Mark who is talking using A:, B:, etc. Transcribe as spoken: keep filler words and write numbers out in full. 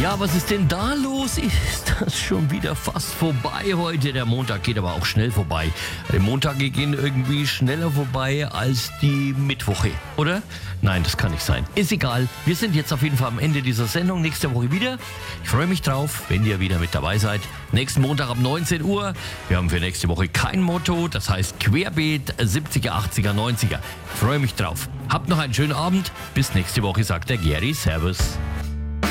A: Ja, was ist denn da los? Ist das schon wieder fast vorbei heute? Der Montag geht aber auch schnell vorbei. Die Montage gehen irgendwie schneller vorbei als die Mittwoche, oder? Nein, das kann nicht sein. Ist egal. Wir sind jetzt auf jeden Fall am Ende dieser Sendung. Nächste Woche wieder. Ich freue mich drauf, wenn ihr wieder mit dabei seid. Nächsten Montag ab neunzehn Uhr. Wir haben für nächste Woche kein Motto. Das heißt Querbeet siebziger, achtziger, neunziger. Ich freue mich drauf. Habt noch einen schönen Abend. Bis nächste Woche, sagt der Geri. Servus.